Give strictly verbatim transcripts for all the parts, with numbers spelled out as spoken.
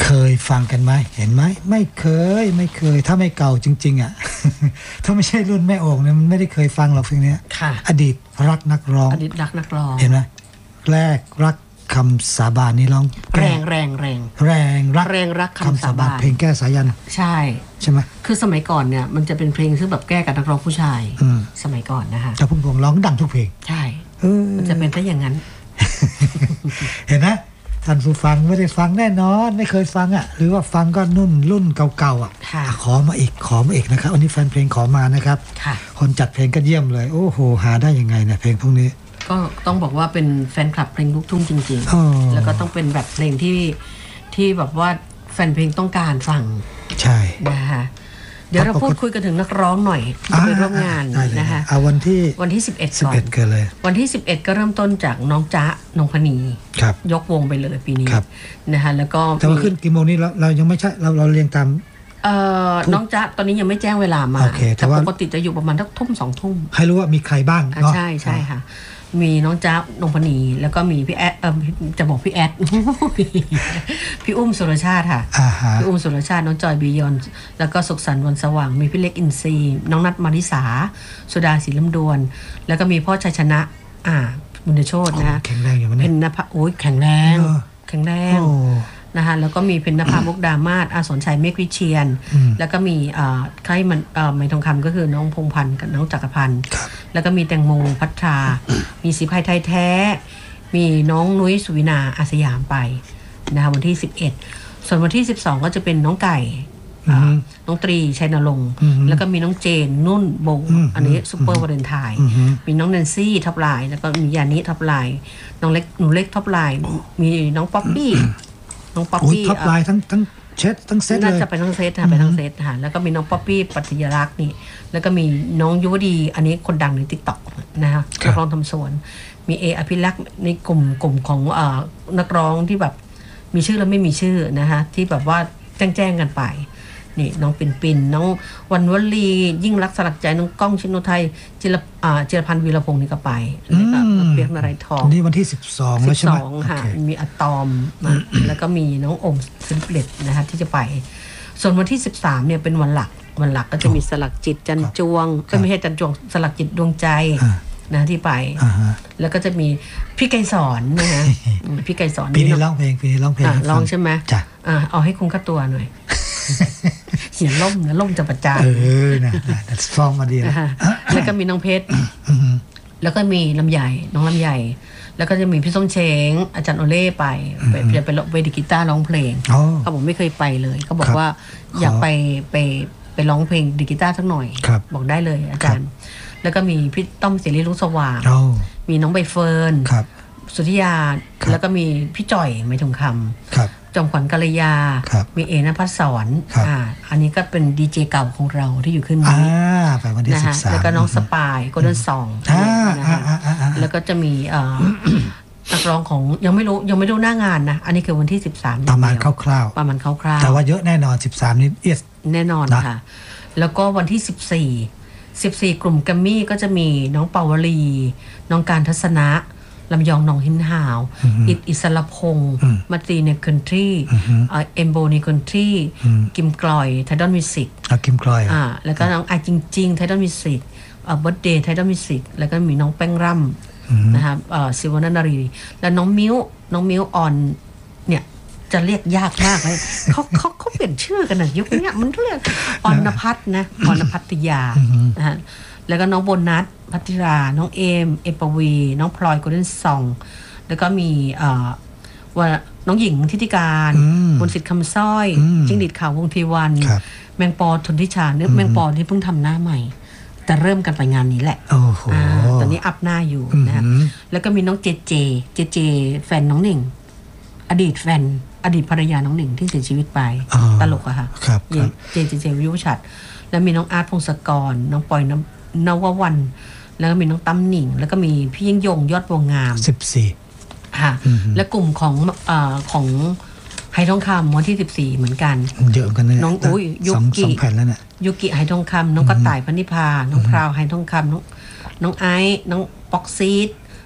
เคยฟังกันไหมเห็นไหมไม่เคยไม่เคยถ้าไม่เก่าจริงๆอ่ะ ถ้าไม่ใช่รุ่นแม่โอ่งเนี่ยมันไม่ได้เคยฟังหรอกเพลงนี้อดีตรักนักร้องอดีตรักนักร้องเห็นไหมแรกรักคำสาบานนี่ร้องแรงแรงแรงแรงรักแรงรักคำสาบานเพลงแก้สายันใช่ใช่ไหมคือสมัยก่อนเนี่ยมันจะเป็นเพลงซึ่งแบบแก้กับนักร้องผู้ชายสมัยก่อนนะคะแต่พุ่มพวงร้องดังทุกเพลงใช่มันจะเป็นแค่อย่างนั้นเห็นไหมท่านผู้ฟังไม่ได้ฟังแน่นอนไม่เคยฟังอ่ะหรือว่าฟังก็นุ่นรุ่นเก่าๆอ่ะขอมาอีกขอมาอีกนะครับวันนี้แฟนเพลงขอมานะครับคนจัดเพลงก็เยี่ยมเลยโอ้โหหาได้ยังไงเนี่ยเพลงพวกนี้ก็ต้องบอกว่าเป็นแฟนคลับเพลงลูกทุ่งจริงๆแล้วก็ต้องเป็นแบบเพลงที่ที่แบบว่าแฟนเพลงต้องการฟังใช่นะคะเดี๋ยวเราพูดคุยกันถึงนักร้องหน่อยที่ไปร่วมงานนะคะเอาวันที่วันที่สิบเอ็ดก่อนสิบเอ็ดเกิดเลยวันที่สิบเอ็ดก็เริ่มต้นจากน้องจ๊ะนงพนียกวงไปเลยปีนี้นะคะแล้วก็แต่ว่าขึ้นกี่โมงนี้เราเรายังไม่ใช่เราเราเรียงตามเอ่อน้องจ๊ะตอนนี้ยังไม่แจ้งเวลามาแต่ปกติจะอยู่ประมาณทักทุ่มสองทุ่มให้รู้ว่ามีใครบ้างเนาะใช่ใช่ค่ะมีน้องจ๊ะนงพนีแล้วก็มีพี่แอดเออจะบอกพี่แอด พี่อุ้มสุรชาติค่ะพี่อุ้มสุรชาติน้องจอยบียอนแล้วก็สุขสันต์วันสว่างมีพี่เล็กอินซีน้องนัทมาริสาสุดาศรีลำดวนแล้วก็มีพ่อชัยชนะอ่าบุญโชตินะแข็งแรงอยู่มั้ยเนี่ยเพนนภาโอ้ยแข็งแรงแข็งแรงนะคะแล้วก็มีเพนนภามุกดามาศอาสนชัยเมฆวิเชียรแล้วก็มีอ่าใครมันเอ่อไม้ทองคำก็คือน้องพงษ์พันธ์กับน้องจักรพันธ์แล้วก็มีแตงโมพัทรา มีสีไพไทยแท้มีน้องนุ้ยสุวินาอาสยามไปนะคะวันที่สิบเอ็ดส่วนวันที่สิบสองก็จะเป็นน้องไก่น้องตรีชัยนรงค์แล้วก็มีน้องเจนนุ่นบงอันนี้ซุปเปอร์วาเลนไทน์มีน้องแนนซี่ท็อปไลน์แล้วก็มียานิท็อปไลน์น้องเล็กหนูเล็กท็อปไลน์มีน้องป๊อปปี้น้องป๊อปปี้ท็อปไลน์ทั้งทั้งเซตทั้งเซตเลยน่าจะไปทั้งเซตค่ะไปทั้งเซตค่ะแล้วก็มีน้องป๊อปปี้ปัทยรักษ์นี่แล้วก็มีน้องยุวดีอันนี้คนดังใน TikTok นะคะนักร้องทำสวนมีเออภิรักษ์ในกลุ่มกลุ่มของเอ่อนักร้องที่แบบมีชื่อแล้วไม่มีชื่อนะคะที่แบบว่าแจ้งๆกันไปนี่น้องปิ่นปิ่นน้องวันวลียิ่งรักสลักใจน้องก้องชิโนไทยจิรอ่าจิรพันธ์วีรพงศ์นี่ก็ไปแล้วก็เปียกนารายทองนี่วันที่สิบสองแล้วใช่ไหมสิบสองค่ะมีอะตอมแล้วก็มีน้องอมศิลปเล็ดนะคะที่จะไปส่วนวันที่สิบสามเนี่ยเป็นวันหลักวันหลักก็จะมีสลักจิตจันจวงก็ไม่ใช่จันจวงสลักจิตดวงใจนะที่ไปแล้วก็จะมีพี่ไกรสอนนะฮะพี่ไกรสอนปีนี้ร้องเพลงปีนี้ร้องเพลงร้องใช่ไหมจ้ะเอาให้คุ้มค่าตัวหน่อยเสียงล่มนะล่มจะประจานเออนะนะฟองมาดีแล้วแล้วก็มีน้องเพชรแล้วก็มีลำใหญ่น้องลำใหญ่แล้วก็จะมีพี่ส้มเช้งอาจารย์โอเล่ไปไปไปไปดีกีตาร์ร้องเพลงเขาบอกไม่เคยไปเลยเขาบอกว่าอยากไปไปไปร้องเพลงดีกีตาร์สักหน่อยบอกได้เลยอาจารย์แล้วก็มีพี่ต้อมเสรีรุ่งสว่างมีน้องใบเฟิร์นสุธิยาแล้วก็มีพี่จ่อยไม้ทองคำจอมขวัญกัลยามีเอณภัสสรอ่าอันนี้ก็เป็นดีเจเก่าของเราที่อยู่ขึ้นนี้ไปวันที่สิบสามแล้วก็น้องสปายโกลเด้นซองนะคะแล้วก็จะมีนักร้องของยังไม่รู้ยังไม่รู้หน้างานนะอันนี้คือวันที่สิบสามประมาณคร่าวๆประมาณคร่าวๆแต่ว่าเยอะแน่นอนสิบสามนี่เอียดแน่นอนค่ะแล้วก็วันที่สิบสี่ สิบสี่กลุ่มแกมมี่ก็จะมีน้องปาวลีน้องการทัศนะลำยองหนองหินหาวอิดอิสระพงศ์มาตรีในคันทรีเอมโบในคันทรีกิมกลอยไทดอนมิวสิกกิมกลอยอ่าแล้วก็น้องไอจริงๆไทดอนมิวสิกอ่าเบิร์ธเดย์ไทดอนมิวสิกแล้วก็มีน้องแป้งร่ำนะครับอ่าศิวนันนารีแล้วน้องมิ้วน้องมิ้วออนเนี่ยจะเรียกยากมากเลยเขาเขาเขาเปลี่ยนชื่อกันนะยุคนี้มันเรียกออนพัฒนะออนพัทยานะฮะแล้วก็น้องโบนัสพัทราน้องเอมเอปวีน้องพลอยโกลเด้นซองแล้วก็มีว่าน้องหญิงทิติการมนต์สิทธิ์คำสร้อยจิ้งหรีดขาววงทีวันแมงปอทนทิชาเนี่ยแมงปอที่เพิ่งทำหน้าใหม่แต่เริ่มกันไปงานนี้แหละตอนนี้อัพหน้าอยู่นะแล้วก็มีน้องเจเจเจเจแฟนน้องหนึ่งอดีตแฟนอดีตภรรยาน้องหนึ่งที่เสียชีวิตไปตลกอะค่ะเจเจเจวิวชัดแล้วมีน้องอาร์ตพงศกรน้องปอยน้ำนววันแล้วก็มีน้องตั้มหนิงแล้วก็มีพี่ยิ่งยงยอดบัวงามสิบสี่ค่ะและกลุ่มของเอ่อของไหทองคำวันที่สิบสี่เหมือนกันเยอะกันเลยน้องอุ้ยยุกิสองแผ่นแล้วเนี่ยยุกิไหทองคำน้องกระต่ายพนิพาน้องพราวไหทองคำน้องน้องไอซ์น้องป๊อกซีด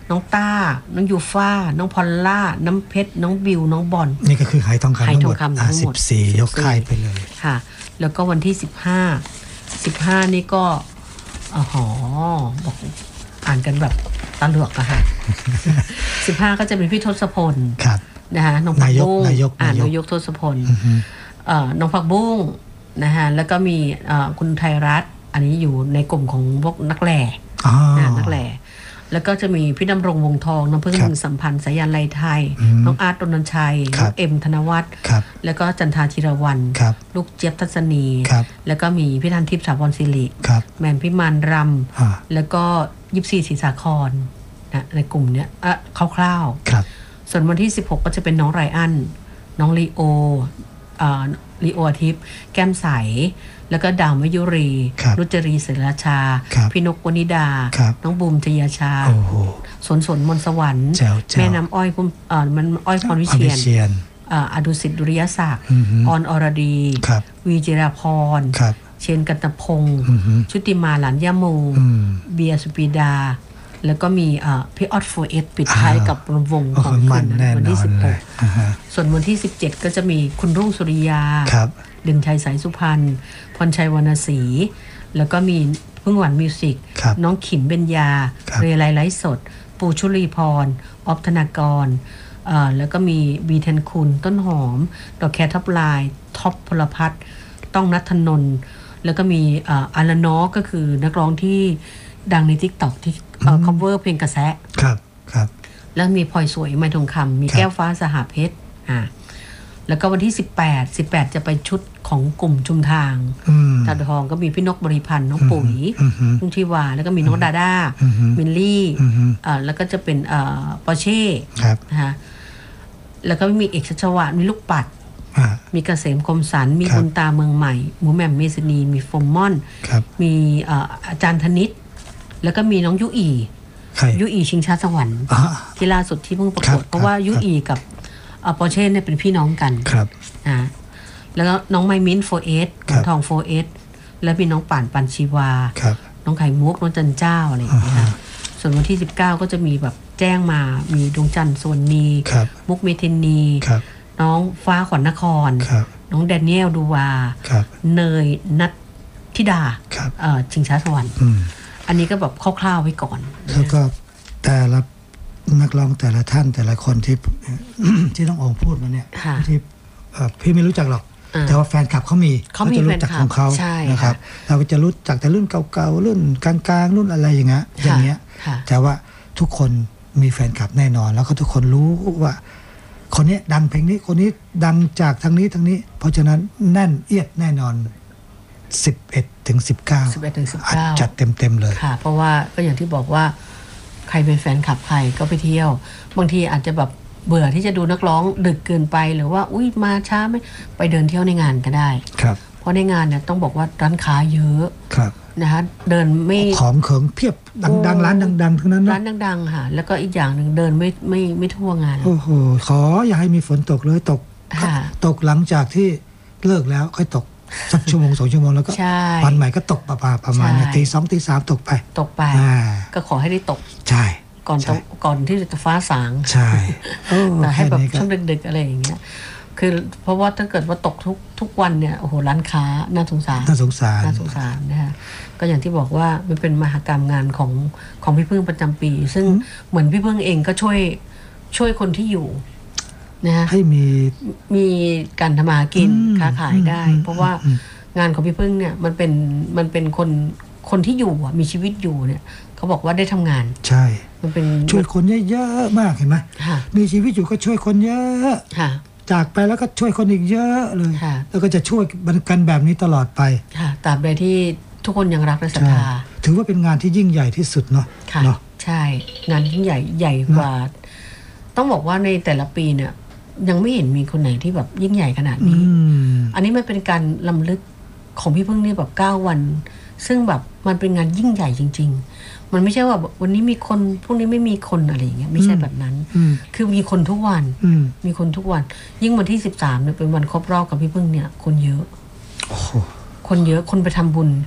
น้องต้าน้องยูฟ่าน้องพอลล่าน้ำเพชรน้องบิวน้องบอลนี่ก็คือหายทองคำทั้งหมดทั้งหมดสิบสี่ยกค่ายไปเลยค่ะแล้วก็วันที่สิบห้า สิบห้านี่ก็อ๋อบอกอ่านกันแบบตาเหลือกอะค่ะ สิบห้าก็จะเป็นพี่ทศพลนะคะน้องผักบุ้งอ่านนายกทศพลน้องผักบุ้งนะคะแล้วก็มีคุณไทยรัฐอันนี้อยู่ในกลุ่มของพวกนักแหล่นักแหล่แล้วก็จะมีพี่ดำรงวงทองน้องพึ่งสัมพันธ์สายันไลไทยน้องอาร์ตดนชัยน้องเอ็มธนวัฒน์แล้วก็จันทาธีรวรรณลูกเจี๊ยบทัศนีแล้วก็มีพี่ธันทิพย์สาวรศิริแมนพิมานรำแล้วก็ยิปซีศรีสาครนะในกลุ่มเนี้ยอ่ะคร่าวๆส่วนวันที่สิบหกก็จะเป็นน้องไรอันน้องลีโออ่าลีโออาทิตย์แก้มใสแล้วก็ดาวมยุรีรุจรีศิราชาพี่นกวนิดาน้องบูมจยชาสนสนมนสวรรค์แม่น้ำอ้อยพุ่มเอ่อมันอ้อยพรวิเชียนอดุสิทธิ์ดุริยศักดิ์ออนอรดีวีจิราพรเชนกันตพงศ์ชุติมาหลานย่าโมเบียสุปีดาแล้วก็มีพี่ออดโฟเอสปิดท้ายกับวงของคืนวันที่สิบหกส่วนวันที่สิบเจ็ดก็จะมีคุณรุ่งสุริยาเด่นชัยสายสุพรรณพรชัยวรรณศรีแล้วก็มีพึ่งหวานมิวสิกน้องขิมเบญญาเรไลไลฟ์สดปูชุลีพรออฟธนากรแล้วก็มีบีเทนคุณต้นหอมดอกแคร์ท็อปไลน์ท็อปพลพัฒน์ต้องนัทธนนท์แล้วก็มีอาลานอก็คือนักร้องที่ดังใน TikTok ที่cover เพลงกระแสครับครับแล้วมีพลอยสวยไม้ทองคำมีแก้วฟ้าสหเพชรอ่าแล้วก็วันที่สิบแปด สิบแปดจะไปชุดของกลุ่มชุมทางตาทองก็มีพี่นกบริพันธ์น้องปุ๋ยลุงทิวาแล้วก็มีน้องดาด้ามิลลี่อ่าแล้วก็จะเป็นเอ่อปอร์เช่นะคะแล้วก็มีเอกชัชวาลมีลูกปัดมีเกษมคมสันมีบุญตาเมืองใหม่หมูแหม่มเมษณีมีโฟมมอนมีอาจารย์ธนิตแล้วก็มีน้องยุอียุอีชิงชาสวรรค์ที่ล่าสุดที่เพิ่งประกวดเพราะว่ายุอีกับปอร์เช่เนี่ยเป็นพี่น้องกันนะแล้วก็น้องไมมินโฟเอสทองโฟเอสแล้วมีน้องป่านปันชีวาน้องไข่มุกน้องจันเจ้าอะไรอย่างเงี้ยส่วนวันที่สิบเก้าก็จะมีแบบแจ้งมามีดวงจันทร์สวนนีมุกเมทินีน้องฟ้าขวัญนครน้องแดเนียลดูวาเนยนัทธิดาชิงช้าสวรรค์อันนี้ก็แบบคร่าวๆไว้ก่อนแล้วก็แต่ละนักร้องแต่ละท่านแต่ละคนที่ ที่ต้ององพูดมาเนี่ยที่พี่ไม่รู้จักหรอกแต่ว่าแฟนคลับเขามีเขาจะรู้จักของเขานะครับเราก็จะรู้จักแต่รุ่นเก่าๆรุ่นกลางๆรุ่นอะไรอย่างเงี้ยอย่างเงี้ยแต่ว่าทุกคนมีแฟนคลับแน่นอนแล้วก็ทุกคนรู้ว่าคนนี้ดังเพลงนี้คนนี้ดังจากทางนี้ทางนี้เพราะฉะนั้นแน่นเอียดแน่นอนสิบเอ็ดถึงสิบเก้าสิบเอ็ดถึงสิบเก้าจัดเต็มๆเลยค่ะเพราะว่าก็อย่างที่บอกว่าใครเป็นแฟนคลับใครก็ไปเที่ยวบางทีอาจจะแบบเบื่อที่จะดูนักร้องดึกเกินไปหรือว่าอุ้ยมาช้าไม่ไปเดินเที่ยวในงานก็ได้ครับเพราะในงานเนี่ยต้องบอกว่าร้านค้าเยอะครับนะคะเดินไม่ของเขิงเพียบดังๆร้านดังๆทั้งนั้นร้านดังๆค่ะแล้วก็อีกอย่างนึงเดินไม่ไม่ไม่ทั่วงานโอ้โหขออย่าให้มีฝนตกเลยตกตกหลังจากที่เลิกแล้วค่อยตกสักชั่วโมงสองชั่วโมงแล้วก็วันใหม่ก็ตกประมาณประมาณตีสองตีสามตกไปตกไปก็ขอให้ได้ตกใช่ก่อนก่อนที่จะฟ้าสางใช่แต่ให้แบบช่วงดึกๆอะไรอย่างเงี้ยคือเพราะว่าถ้าเกิดว่าตกทุกทุกวันเนี่ยโอ้โหร้านค้าน่าสงสารน่าสงสารน่าสงสารนะฮะก็อย่างที่บอกว่ามันเป็นมหกรรมงานของของพี่พึ่งประจำปีซึ่งเหมือนพี่พึ่งเองก็ช่วยช่วยคนที่อยู่นะฮะให้มีมีการทำมาหากินค้าขายได้เพราะว่างานของพี่พึ่งเนี่ยมันเป็นมันเป็นคนคนที่อยู่มีชีวิตอยู่เนี่ยเขาบอกว่าได้ทำงานใช่มันเป็นช่วยคนเยอะๆมากเห็นไหมมีชีวิตอยู่ก็ช่วยคนเยอะจากไปแล้วก็ช่วยคนอีกเยอะเลยแล้วก็จะช่วยกันแบบนี้ตลอดไปตราบใดที่ทุกคนยังรักและศรัทธาถือว่าเป็นงานที่ยิ่งใหญ่ที่สุดเนาะเนาะใช่งานยิ่งใหญ่ใหญ่กว่าต้องบอกว่าในแต่ละปีเนี่ยยังไม่เห็นมีคนไหนที่แบบยิ่งใหญ่ขนาดนี้อันนี้มันเป็นการรำลึกของพี่พึ่งนี่แบบเก้าวันซึ่งแบบมันเป็นงานยิ่งใหญ่จริงๆมันไม่ใช่ว่าวันนี้มีคนพรุ่งนี้ไม่มีคนอะไรอย่างเงี้ยไม่ใช่แบบนั้นคือมีคนทุกวันมีคนทุกวันยิ่งวันที่สิบสามเนี่ยเป็นวันครบรอบกับพี่พึ่งเนี่ยคนเยอะคนเยอะคนไปทำบุญ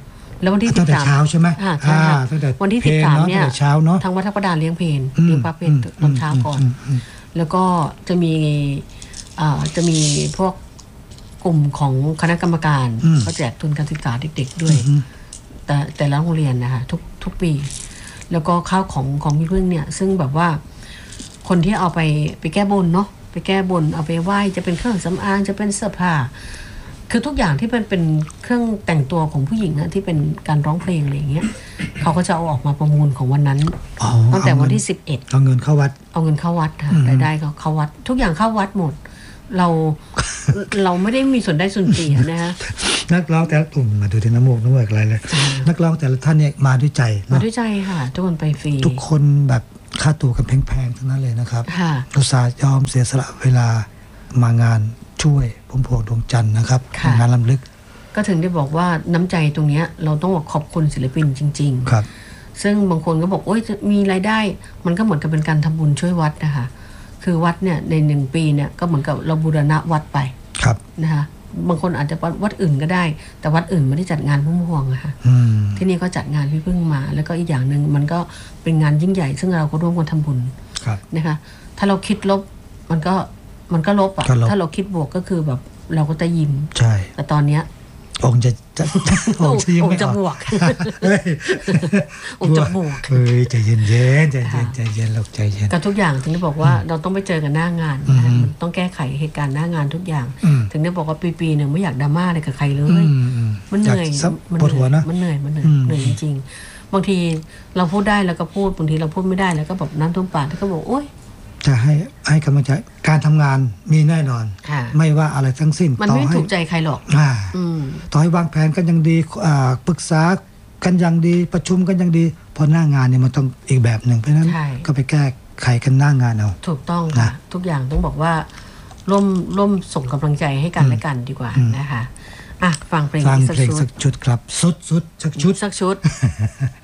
แล้ววันที่สิตั้งบแต่สามเช้าใช่ไหมอ่าใช่ค่ะตั้งแต่วันที่เพลสิบงสามเนาะเนี่ยตั้งแต่เช้าเนาะทางวัดทับประดาเลี้ยงเพลนอืมเลี้ยงพระเพลอืมตอนเช้าก่อนอืมอืมแล้วก็จะมีเอ่อจะมีพวกกลุ่มของคณะกรรมการอืมเขาแจกทุนการศึกษาเด็กๆด้วยอืมแต่แต่ละโรงเรียนนะคะทุกทุกปี แล้วก็ข้าวของของพี่พึ่งเนี่ยซึ่งแบบว่าคนที่เอาไปไปแก้บนเนาะไปแก้บนเอาไปไหว้จะเป็นเครื่องสำอางจะเป็นเสื้อผ้าคือทุกอย่างที่เป็นเป็นเครื่องแต่งตัวของผู้หญิงอะที่เป็นการร้องเพลงอะไรอย่างเงี้ย เขาก็จะเอาออกมาประมูลของวันนั้นอ๋อตั้งแต่วันที่เอาเงินสิบเอ็ดเอาเงินเข้าวัดเอาเงินเข้าวัดค่ะอืมรายได้ก็เข้าวัด ทุกอย่างเข้าวัดหมด เรา เราไม่ได้มีส่วนได้ส่วนเสียนะฮะนักร้องแต่ละกลุ่มมาดูที่น้ำมูกน้ำเมือกอะไรเลย นักร้องแต่ละท่านเนี่ยมาด้วยใจมาเนาะด้วยใจค่ะ ทุกคนไปฟรีทุกคนแบบค่าตั๋วกันแพงๆทั้งนั้นเลยนะครับค่ะอุตส่าห์ยอมเสียสละเวลามางานช่วยพุ่มพวงดวงจันทร์นะครับค่ะงานลำลึกก็ถึงได้บอกว่าน้ำใจตรงเนี้ยเราต้องบอกขอบคุณศิลปินจริงครับๆ ซึ่งบางคนก็บอกโอ๊ยจะมีรายได้ มันก็เหมือนกับเป็นการทำบุญช่วยวัดนะคะ คือวัดเนี่ยในหนึ่งปีเนี่ยก็เหมือนกับเราบูรณะวัดไปครับนะคะบางคนอาจจะวัดอื่นก็ได้ แต่วัดอื่นไม่ได้จัดงานพุ่มพวงอะค่ะอืมที่นี่ก็จัดงานพี่พึ่งมา แล้วก็อีกอย่างหนึ่งมันก็เป็นงานยิ่งใหญ่ ซึ่งเราก็ร่วมกันทำบุญครับนะคะ ถ้าเราคิดลบมันก็มันก็ลบอะก็ลบถ้าเราคิดบวกก็คือแบบเราก็จะยิ้มใช่แต่ตอนเนี้ยองค์จะจะองค์จะยังองไม่ค์จะออกบวกเฮ้ยองค์จะบวกเฮ้ยใจเย็นเย็นๆใจเย็นค่ะใจเย็นลูกใจเย็นกับทุกอย่างถึงได้บอกว่าเราต้องไปเจอกันหน้างานนะคะอืมมันต้องแก้ไขเหตุการณ์หน้างานทุกอย่างอืมถึงได้บอกว่าปีๆหนึ่งไม่อยากดราม่าอะไรกับใครเลอืยมอืมมันเหนื่อยจากมันปวดหัวนะมันเหนื่อยมันเหนื่อยอืมเหนื่อยจริงๆบางทีเราพูดได้แล้วก็พูดบางทีเราพูดไม่ได้แล้วก็แบบน้ำท่วมปากแล้วก็บอกโอ๊ยจะให้ให้กำลังใจการทำงานมีแน่นอนค่ะไม่ว่าอะไรทั้งสิ้นมันต่อไม่ให้ถูกใจใครหรอกอ่าอืมต่อให้วางแผนกันยังดีอ่าปรึกษากันยังดีประชุมกันยังดีพอหน้างานเนี่ยมันต้องอีกแบบหนึ่งเพราะฉะนั้นใช่ก็ไปแก้ไขกันหน้างานเอาถูกต้องค่ะนะทุกอย่างต้องบอกว่าร่วมร่วมส่งกำลังใจให้กันและกันดีกว่าอืมนะคะอ่ะฟังเพลงฟังอีกสักเพลงชุสัดกชุดครับสุดสุดสักชุดสักชุด